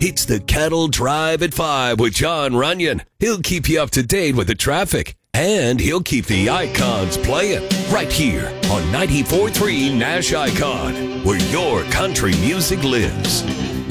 It's the Kettle Drive at 5 with John Runyon. He'll keep you up to date with the traffic, and he'll keep the icons playing right here on 94.3 Nash Icon, where your country music lives.